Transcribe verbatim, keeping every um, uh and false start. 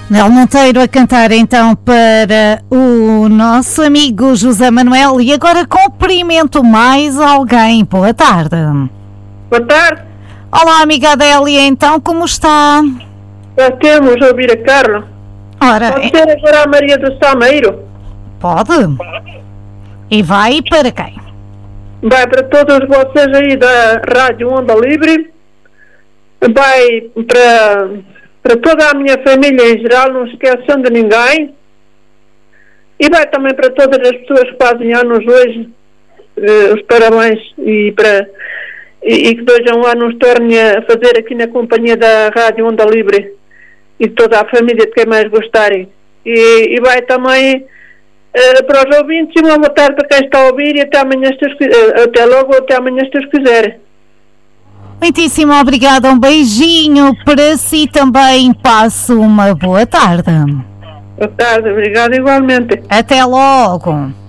Nel Monteiro a cantar então para o nosso amigo José Manuel. E agora cumprimento mais alguém. Boa tarde. Boa tarde. Olá, amiga Adélia, então como está? Já temos a ouvir a Carla. Ora, Pode ser agora a Maria do Sameiro? Pode. E vai para quem? Vai para todos vocês aí da Rádio Onda Livre. Vai para, para toda a minha família em geral, não esquecendo de ninguém. E vai também para todas as pessoas que fazem anos hoje, eh, os parabéns e, para, e, e que dois um ano nos torne a fazer aqui na companhia da Rádio Onda Livre e toda a família de quem mais gostarem. E, e vai também uh, para os ouvintes e uma boa tarde para quem está a ouvir e até amanhã, se Deus, uh, até logo ou até amanhã, se Deus quiser. Muitíssimo obrigada, um beijinho para si também, passo uma boa tarde. Boa tarde, obrigada igualmente. Até logo.